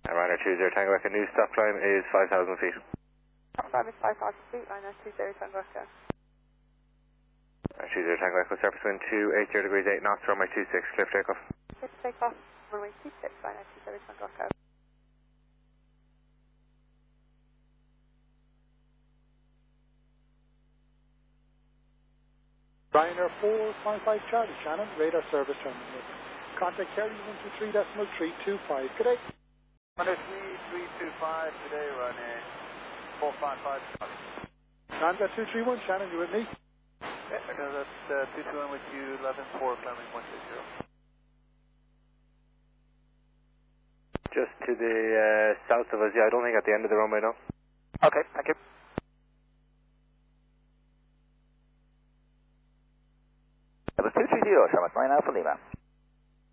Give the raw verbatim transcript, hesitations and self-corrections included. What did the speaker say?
Ryanair two zero Tango Echo, new stop climb is five thousand feet. Stop climb is five thousand feet, Ryanair two zero Tango Echo. Ryanair two zero Tango Echo, surface wind two eight zero degrees eight knots, runway two six, clear takeoff. Clear to take off, runway two six, Ryanair two zero Tango Echo. Ryanair four five five Charlie, Shannon, radar service terminated. Contact carrier one two three decimal three two five. Good day. Ryanair three three two five, today Ryanair four five five Charlie. Sandra two three one, Shannon, you with me? Yeah, okay, that's uh, two two one with you, eleven four, climbing one six zero. Just to the uh, south of us, yeah, I don't think at the end of the runway, no. Okay, thank you. That was two three zero, Sherman, Ryan Alpha Lima.